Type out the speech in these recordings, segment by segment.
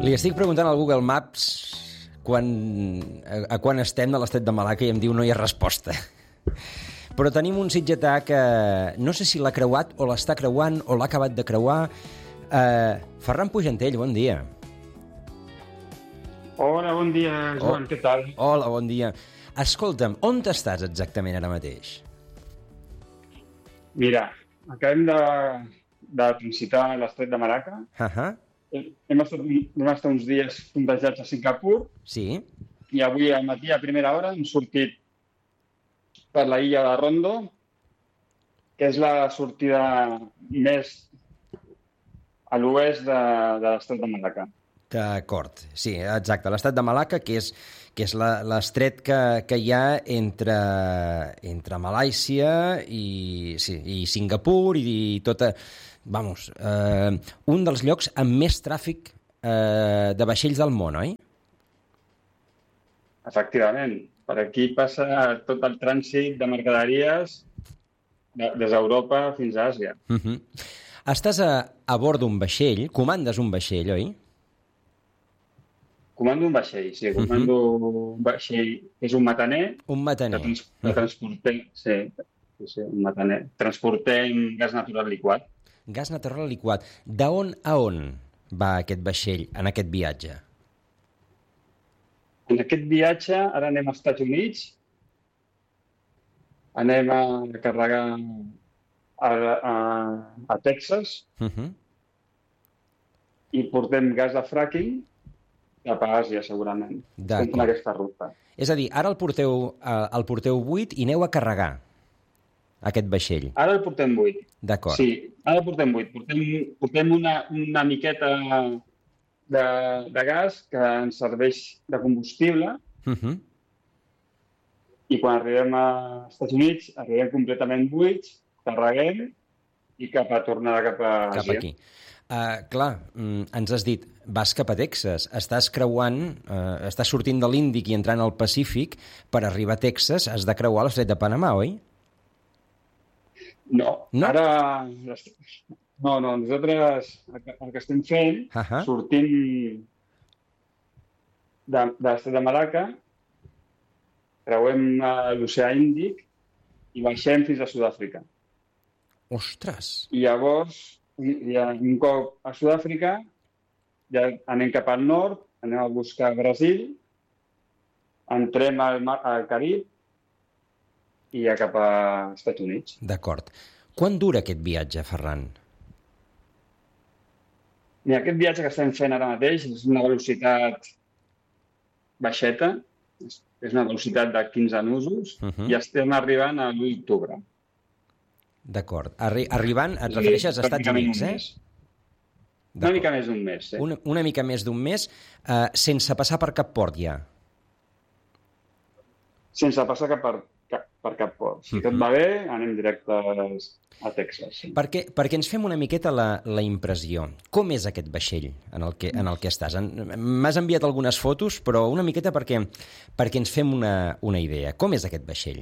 Li estic preguntant al Google Maps a quan estem de l'Estret de Malacca i em diu no hi ha resposta. Però tenim un sitgetà que no sé si l'ha creuat o l'està creuant o l'ha acabat de creuar. Ferran Pujantell, bon dia. Hola, bon dia, Joan, què tal? Hola, bon dia. Escolta'm, on estàs exactament ara mateix? Mira, acabem de transitar l'Estret de Malacca. Hem estat uns dies fondejats a Singapur. Sí. I avui al matí, a primera hora, hem sortit per la illa de Rondo, que és la sortida més a l'oest de l'Estret de Malacca. D'acord, sí, exacte. L'Estret de Malacca, que és l'estret que hi ha entre Malàisia i Singapur i tota... Vamos, un dels llocs amb més tràfic de vaixells del món, oi? Efectivament. Per aquí passa tot el trànsit de mercaderies des d'Europa fins a Àsia. Estàs a bord d'un vaixell, comandes un vaixell, oi? Comando un vaixell, sí. Comando un vaixell. És un mataner. Un mataner. Que transportem, sí, un mataner. Transportem gas natural liquat. Gas natural liquat. D'on a on va aquest vaixell en aquest viatge? En aquest viatge ara anem als Estats Units, anem a carregar a Texas i portem gas de fracking cap a Àsia, segurament. Estem fent aquesta ruta. És a dir, ara el porteu buit i aneu a carregar aquest vaixell. Ara el portem buit. D'acord. Sí, ara el portem buit. Portem una miqueta de gas que ens serveix de combustible i quan arribem als Estats Units arribem completament buits, carreguem i tornada cap a Àsia. Cap aquí. Clar, ens has dit, vas cap a Texas, estàs sortint de l'Índic i entrant al Pacífic, per arribar a Texas has de creuar l'Estret de Panamà, oi? No, ara... No, nosaltres el que estem fent, sortim de l'Estret de Malacca, creuem l'oceà Índic i baixem fins a Sud-àfrica. Ostres! I llavors, un cop a Sud-àfrica, ja anem cap al nord, anem a buscar Brasil, entrem al Carib i ja cap als Estats Units. D'acord. Quant dura aquest viatge, Ferran? Mira, aquest viatge que estem fent ara mateix és una velocitat baixeta, és una velocitat de 15 nusos i estem arribant a l'1 d'octubre. D'acord. Arribant, et refereixes a Estats Units, eh? Una mica més d'un mes, sí. Una mica més d'un mes, sense passar per cap port ja? Sense passar per cap port. Si tot va bé, anem directes a Texas. Sí. Perquè ens fem una miqueta la impressió. Com és aquest vaixell en el que estàs? M'has enviat algunes fotos, però una miqueta perquè ens fem una idea. Com és aquest vaixell?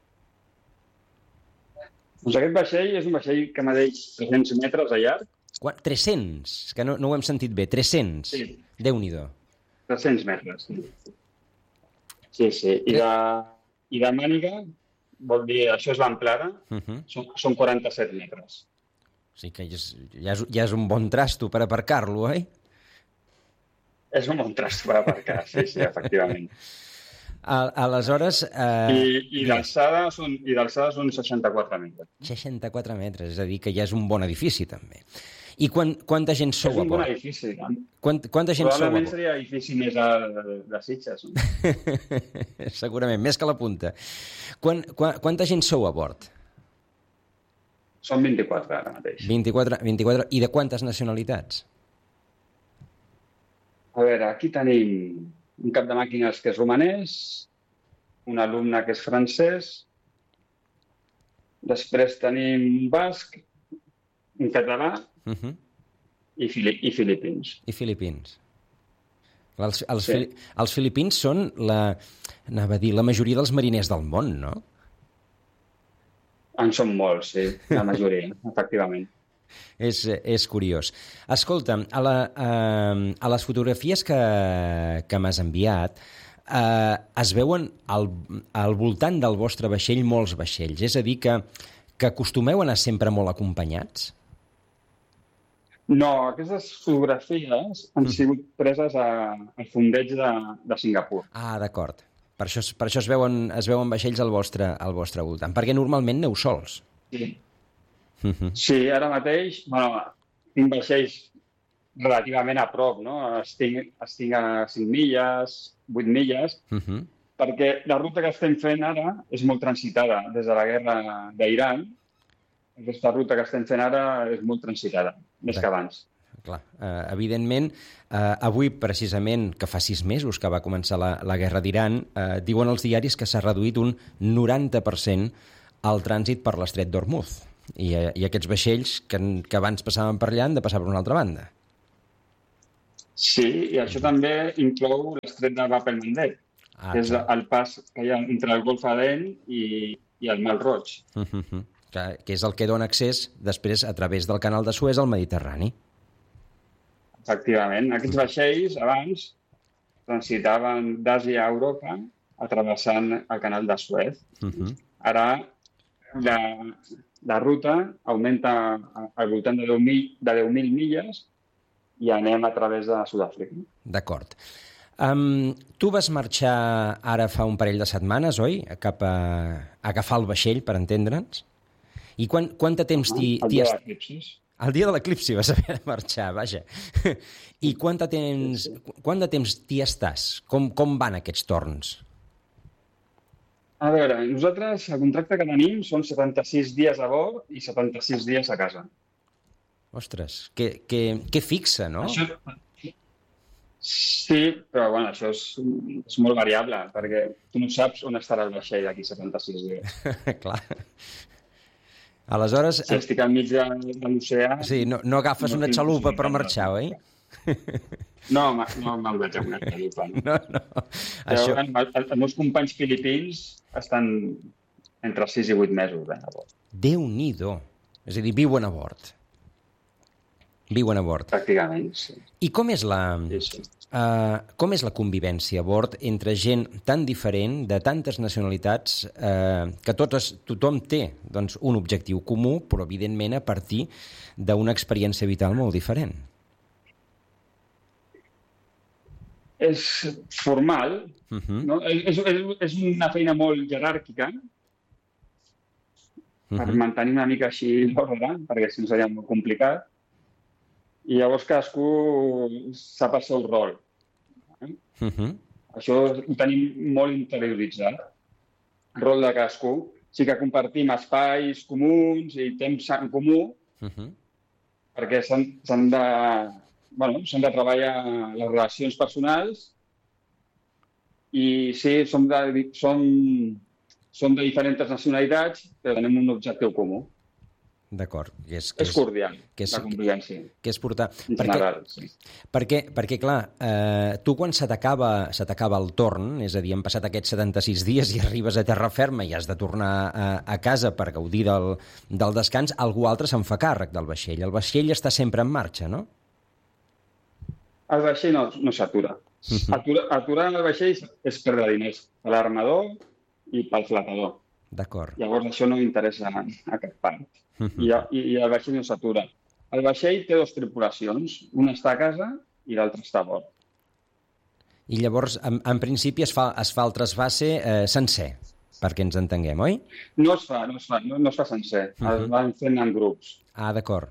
Doncs aquest vaixell és un vaixell que medeix 300 metres de llarg. 300? Que no ho hem sentit bé. 300? Sí. Déu-n'hi-do. 300 metres, sí. Sí. I de màniga, vol dir, això és l'amplada, són 47 metres. O sigui que ja és un bon trasto per aparcar-lo, oi? És un bon trasto per aparcar, sí, efectivament. Aleshores... I d'alçada són 64 metres. 64 metres, és a dir, que ja és un bon edifici, també. I quanta gent sou a bord? És un bon edifici. Quanta gent sou a bord? Probablement seria edifici més de Sitges. Segurament, més que la punta. Quanta gent sou a bord? Són 24 ara mateix. 24. I de quantes nacionalitats? A veure, aquí tenim un cap de màquines que és romanès, un alumne que és francès, després tenim un basc, un català i filipins. I filipins. Els filipins són la majoria dels mariners del món, no? En són molts, sí, la majoria, efectivament. És curiós. Escolta, a les fotografies que m'has enviat es veuen al voltant del vostre vaixell molts vaixells. És a dir, que acostumeu a anar sempre molt acompanyats? No, aquestes fotografies han sigut preses al fondeig de Singapur. Ah, d'acord. Per això es veuen vaixells al vostre voltant. Perquè normalment aneu sols. Sí. Sí, ara mateix, tinc vaixells relativament a prop, no? Estic a 5 milles, 8 milles, perquè la ruta que estem fent ara és molt transitada des de la guerra d'Iran. Aquesta ruta que estem fent ara és molt transitada, més que abans. Clar, evidentment, avui, precisament, que fa 6 mesos que va començar la guerra d'Iran, diuen els diaris que s'ha reduït un 90% el trànsit per l'estret d'Hormuz. I aquests vaixells que abans passaven per allà han de passar per una altra banda. Sí, i això també inclou l'estret de Bab el-Mandeb, que és el pas que hi ha entre el Golf Aden i el Mar Roig. Que és el que dona accés després a través del canal de Suez al Mediterrani. Efectivament. Aquests vaixells abans transitaven d'Àsia a Europa travessant el canal de Suez. Ara la ruta augmenta al voltant de 10.000 milles i anem a través de Sud-àfrica. D'acord. Tu vas marxar ara fa un parell de setmanes, oi? Cap a agafar el vaixell, per entendre'ns? I quant de temps El dia de l'eclipsi. El dia de l'eclipsi vas haver de marxar, vaja. I quant de temps t'hi estàs? Com van aquests torns? A veure, nosaltres el contracte que tenim són 76 dies a bord i 76 dies a casa. Ostres, que fixa, no? Sí, però bueno, això és molt variable, perquè tu no saps on estarà el vaixell d'aquí 76 dies. Clar. Aleshores... Si estic al mig de l'oceà... Sí, no agafes una xalupa per marxar, oi? No me'l veig amb una xalupa. No. Els meus companys filipins estan entre 6 i 8 mesos a bord. Déu-n'hi-do. És a dir, viuen a bord. Viuen a bord. Pràcticament, sí. I com és la convivència a bord entre gent tan diferent, de tantes nacionalitats, que tothom té doncs, un objectiu comú, però evidentment a partir d'una experiència vital molt diferent? És formal, no? És una feina molt jeràrquica, per mantenir una mica així l'ordre, perquè si no seria molt complicat. I llavors cadascú sap el seu rol. Això ho tenim molt interioritzat, el rol de cadascú. Sí que compartim espais comuns i temps en comú, perquè s'han de treballar les relacions personals i sí, som de diferents nacionalitats, però tenim un objectiu comú. D'acord. És cordial, la convivència. Que és portar... En general, sí. Perquè clar, tu quan se t'acaba el torn, és a dir, han passat aquests 76 dies i arribes a terra ferma i has de tornar a casa per gaudir del descans, algú altre se'n fa càrrec del vaixell. El vaixell està sempre en marxa, no? El vaixell no s'atura. Aturar el vaixell és perdre diners per l'armador i pel flotador. D'acord. Llavors això no interessa a cap part. I el vaixell no s'atura. El vaixell té 2 tripulacions. Una està a casa i l'altra està a bord. I llavors, en principi, es fa el trasbase sencer, perquè ens entenguem, oi? No es fa sencer. Es van fent en grups. Ah, d'acord.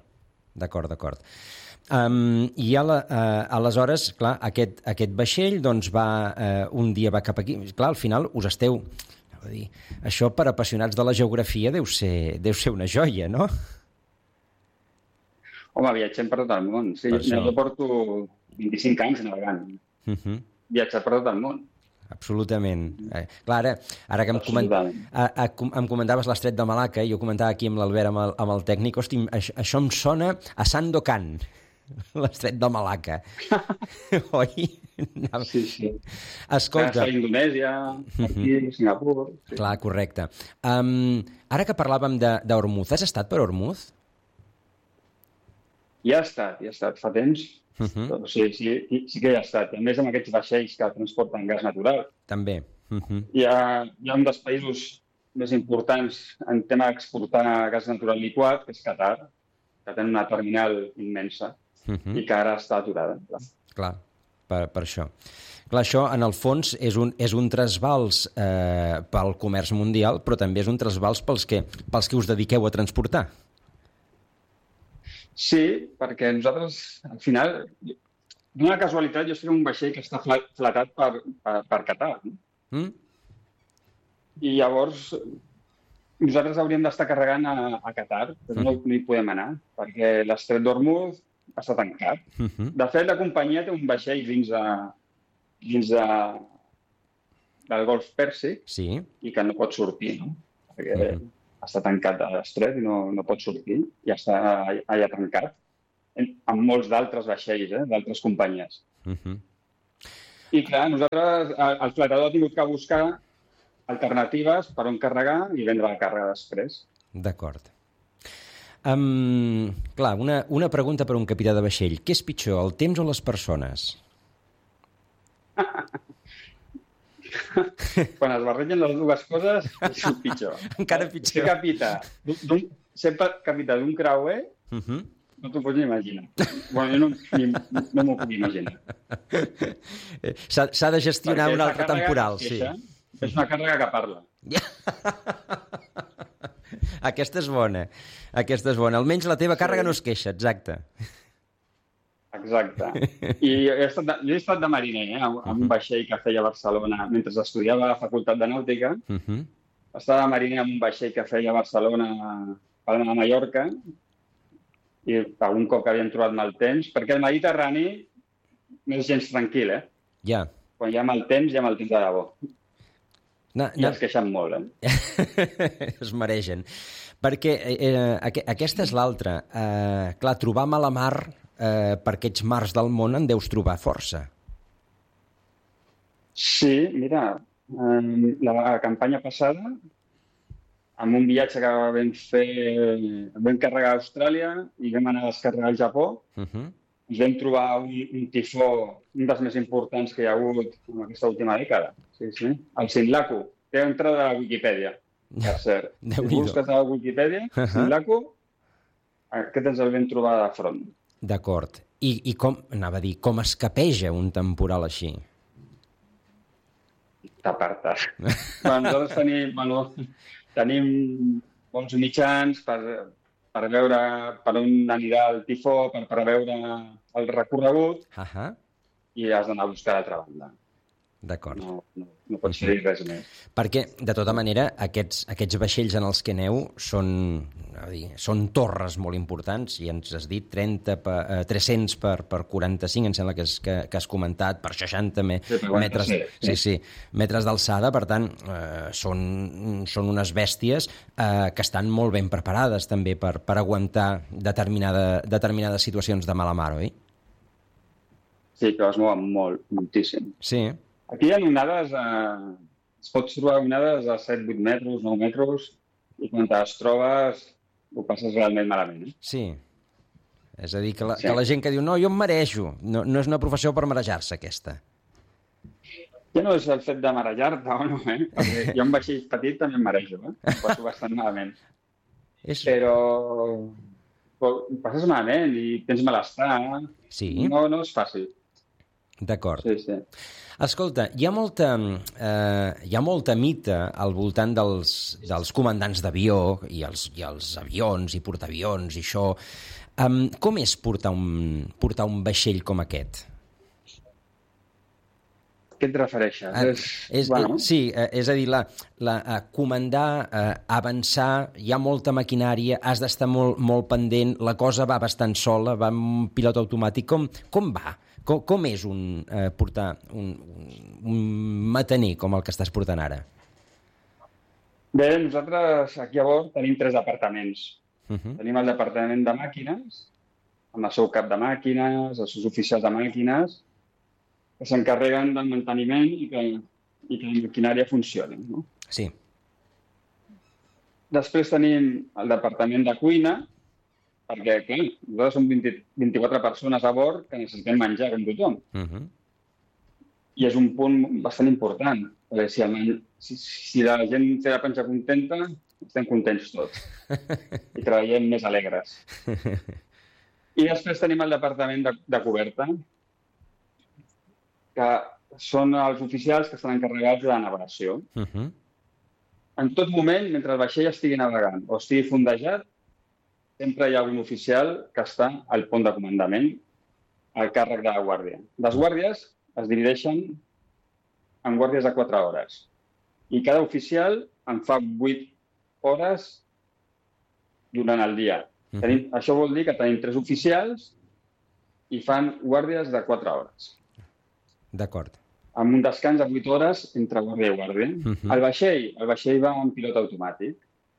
I aleshores, clar, aquest vaixell doncs un dia va cap aquí. Clar, al final us esteu... Això per apassionats de la geografia deu ser una joia, no? Home, viatgem per tot el món. Sí, jo porto 25 anys navegant. Viatjar per tot el món. Absolutament. Clar, ara que em comentaves l'estret de Malacca, i jo comentava aquí amb l'Albert, amb el tècnic, hosti, això em sona a Sandokan, l'estret de Malacca. Oi? Sí. Escolta... A Indonèsia, aquí, Singapur... Sí. Clar, correcte. Ara que parlàvem d'Hormuz, has estat per Hormuz? Hi ha estat fa temps. Però sí que hi ha estat. A més, amb aquests vaixells que transporten gas natural. També. Hi ha un dels països més importants en tema d'exportar gas natural liquat, que és Qatar, que té una terminal immensa i que ara està aturada. Clar, per això. Clar, això, en el fons, és un trasbals pel comerç mundial, però també és un trasbals pels que us dediqueu a transportar. Sí, perquè nosaltres, al final, d'una casualitat, jo estic en un vaixell que està flatat per Qatar. No? I llavors, nosaltres hauríem d'estar carregant a Qatar, però no hi podem anar, perquè l'estret d'Hormuz està tancat. De fet, la companyia té un vaixell dins del Golf Pèrsic i que no pot sortir, no? Perquè està tancat a l'estret i no pot sortir i està allà tancat, amb molts d'altres vaixells, d'altres companyies. I clar, nosaltres, el flatador ha tingut que buscar alternatives per on carregar i vendre la càrrega després. D'acord. Clar, una pregunta per un capità de vaixell. Què és pitjor, el temps o les persones? Quan es barregen les dues coses, és pitjor. Encara pitjor. Ser capità d'un creuer, no t'ho pots ni imaginar. Bueno, jo no m'ho puc imaginar. S'ha de gestionar un altre temporal, sí. És una càrrega que parla. Aquesta és bona. Almenys la teva càrrega no es queixa, exacte. Exacte. I jo he estat de mariner, amb un vaixell que feia a Barcelona mentre estudiava a la Facultat de Nàutica. Estava de mariner amb un vaixell que feia a Barcelona per anar a Mallorca i algun cop que havien trobat mal temps, perquè el Mediterrani no és gens tranquil, Ja. Quan hi ha mal temps, hi ha mal temps de debò. I es queixen molt, Es maregen. Perquè aquesta és l'altra. Clar, trobar mala mar per aquests mars del món en deus trobar força. Sí, mira, la campanya passada, amb un viatge que vam fer, vam carregar a Austràlia i vam anar a descarregar al Japó, ens vam trobar un tifó, un dels més importants que hi ha hagut en aquesta última dècada. Sí. El Sinlaku. Té entrada a la Wikipedia, per cert. Si busques a la Wikipedia, Sinlaku, aquest ens el vam trobar de front. D'acord. I com, anava a dir, com es capeja un temporal així? T'apartes. Nosaltres tenim bons mitjans per veure per on anirà el tifó, per preveure el recorregut, i has d'anar a buscar l'altra banda. D'acord. No pots fer res més. Perquè, de tota manera, aquests vaixells en els que aneu són torres molt importants, i ens has dit 300 per 45, em sembla que has comentat, per 60 metres, metres d'alçada. Per tant, són unes bèsties que estan molt ben preparades també per aguantar determinades situacions de mala mar, oi? Sí, que es mouen moltíssim. Sí. Aquí hi ha onades, es pot trobar onades de 7-8 metres, 9 metres, i quan te les trobes ho passes realment malament. Sí. És a dir, que la gent que diu no, jo em marejo. No és una professió per marejar-se, aquesta. Ja no és el fet de marejar-te o no, perquè jo en vaixell petit també em marejo, Ho passo bastant malament. Però ho passes malament i tens malestar. Sí. No és fàcil. D'acord. Sí. Escolta, hi ha molta mita al voltant dels comandants d'avió i els avions i portaavions i això. Com és portar un vaixell com aquest? Què et refereixes? Sí, és a dir, comandar, avançar, hi ha molta maquinària, has d'estar molt pendent, la cosa va bastant sola, va amb un pilot automàtic. Com va? Com és portar un mataner com el que estàs portant ara? Bé, nosaltres aquí a bord tenim 3 departaments. Tenim el departament de màquines, amb el seu cap de màquines, els seus oficials de màquines, que s'encarreguen del manteniment i que la maquinària funcioni. No? Sí. Després tenim el departament de cuina, perquè, clar, nosaltres som 24 persones a bord que necessitem menjar com tothom. I és un punt bastant important, perquè si la gent té la panxa contenta, estem contents tots i treballem més alegres. I després tenim el departament de coberta, que són els oficials que estan encarregats de la navegació. En tot moment, mentre el vaixell estigui navegant o estigui fondejat, sempre hi ha un oficial que està al pont de comandament al càrrec de la guàrdia. Les guàrdies es divideixen en guàrdies de 4 hores i cada oficial en fa 8 hores durant el dia. Això vol dir que tenim 3 oficials i fan guàrdies de 4 hores. D'acord. Amb un descans de 8 hores entre guàrdia i guàrdia. El vaixell va en pilot automàtic.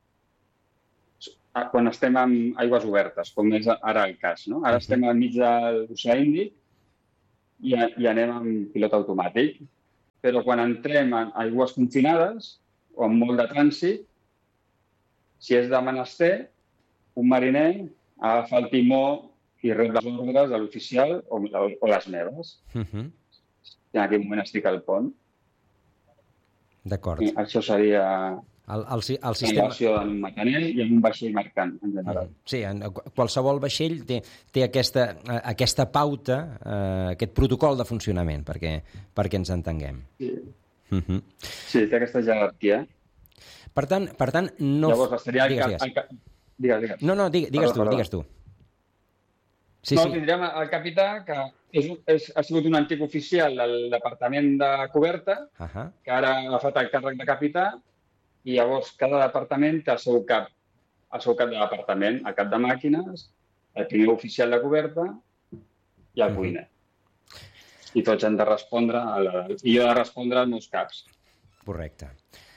Quan estem en aigües obertes, com és ara el cas, no? Ara estem enmig de l'Oceà Índic i anem amb pilot automàtic. Però quan entrem en aigües confinades o amb molt de trànsit, si és de menester, un mariner agafa el timó i rep les ordres de l'oficial o les meves. En aquell moment estic al pont. D'acord. Això seria el sistema... l'embarcació en un mataner i en un vaixell mercant, en general. Sí, qualsevol vaixell té aquesta pauta, aquest protocol de funcionament, perquè ens entenguem. Sí, té aquesta jerarquia. Per tant no... Llavors, seria Digues. No, digues tu. Sí. Tindríem el capità, que ha sigut un antic oficial del departament de coberta, que ara ha agafat el càrrec de capità, i llavors cada departament té el seu cap de departament, el cap de màquines, el primer oficial de coberta i el cuiner. I tots han de respondre, i jo he de respondre als meus caps. Correcte.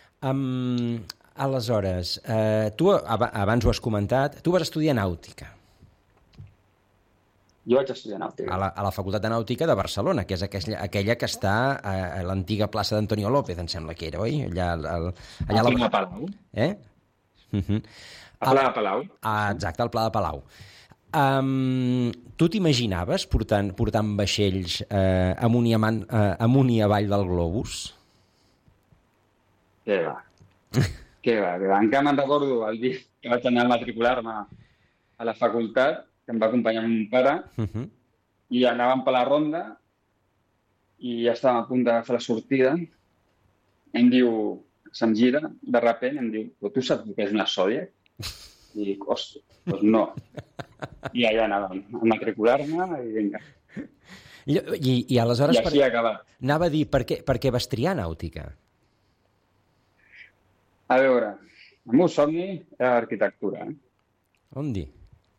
Aleshores, tu abans ho has comentat, tu vas estudiar nàutica. Jo vaig estudiar nàutica. A la Facultat de Nàutica de Barcelona, que és aquella que està a l'antiga plaça d'Antonio López, em sembla que era, oi? Allà a Palau. A Pla de Palau. Exacte, al Pla de Palau. Tu t'imaginaves portant vaixells amunt i avall del globus? Què va. Encara me'n recordo el dia que vaig anar a matricular-me a la facultat, que em va acompanyar amb mon pare, i anàvem per la ronda i ja estàvem a punt de fer la sortida. Em diu, se'm gira, de repent, em diu, però tu saps què és una Zodiac? I dic, ostres, doncs no. I allà anàvem a matricular-me i vinga. I aleshores... I així ha acabat. Anava a dir, per què vas triar nàutica? A veure, el meu somni era l'arquitectura. On dir?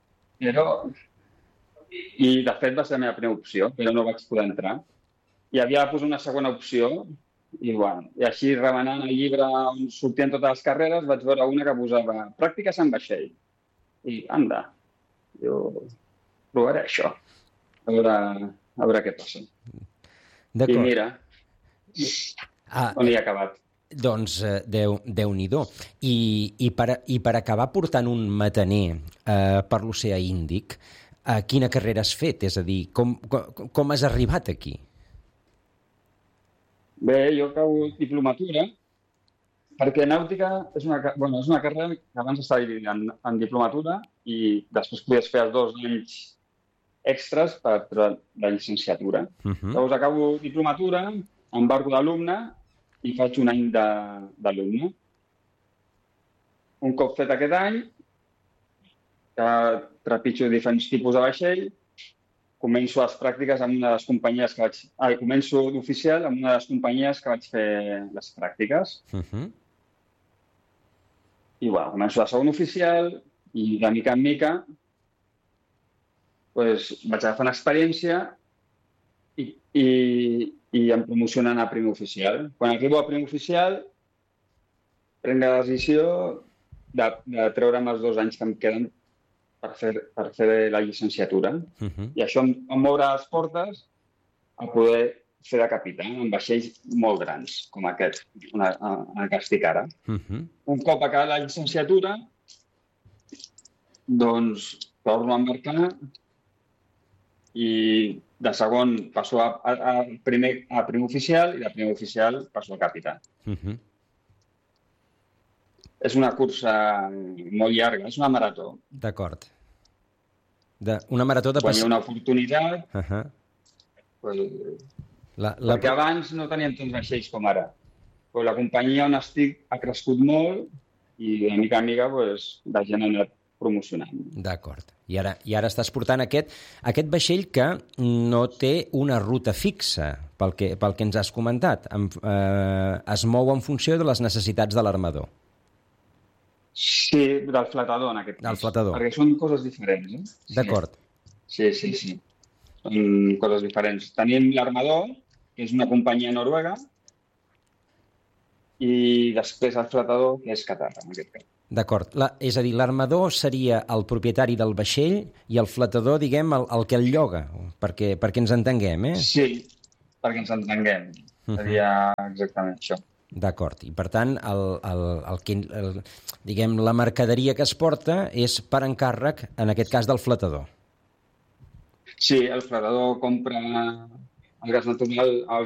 I de fet va ser la meva primera opció, però no vaig poder entrar. I havia de posar una segona opció i així remenant el llibre on sortien totes les carreres vaig veure una que posava pràctiques en vaixell. I anda, jo provaré això, a veure què passa. I mira, on hi ha acabat. Doncs Déu-n'hi-do. I per acabar portant un mataner per l'Oceà Índic, quina carrera has fet? És a dir, com has arribat aquí? Bé, jo acabo diplomatura, perquè nàutica és una carrera que abans estava dividida en diplomatura i després podies fer els 2 anys extras per la llicenciatura. Llavors acabo diplomatura, embarco d'alumne i faig un any d'alumne. Un cop fet aquest any, que trepitjo diferents tipus de vaixell, començo les pràctiques amb una de les companyies que vaig... Començo d'oficial amb una de les companyies que vaig fer les pràctiques. I començo de segon oficial i de mica en mica vaig agafant experiència i em promocionen a primer oficial. Quan arribo a primer oficial, prenc la decisió de treure'm els 2 anys que em queden per fer la llicenciatura. I això em obre les portes a poder fer de capità en vaixells molt grans, com aquest, en el que estic ara. Un cop acabat la llicenciatura, doncs torno a embarcar i de segon passo a primer oficial i de primer oficial passo a capità. És una cursa molt llarga, és una marató. D'acord. Una marató de... Quan hi ha una oportunitat, perquè abans no teníem tants vaixells com ara. Però la companyia on estic ha crescut molt i de mica en mica la gent ha anat promocionant. D'acord. I ara estàs portant aquest vaixell que no té una ruta fixa, pel que ens has comentat. Es mou en funció de les necessitats de l'armador. Sí, del flotador, en aquest cas. Del flotador. Perquè són coses diferents, eh? D'acord. Sí. Són coses diferents. Tenim l'armador, que és una companyia noruega, i després el flotador, que és Qatar, en aquest cas. D'acord. És a dir, l'armador seria el propietari del vaixell i el flotador, diguem, el que el lloga, perquè ens entenguem, eh? Sí, perquè ens entenguem. Seria exactament això. D'acord. I, per tant, diguem, la mercaderia que es porta és per encàrrec, en aquest cas, del flotador. Sí, el flotador compra el gas natural al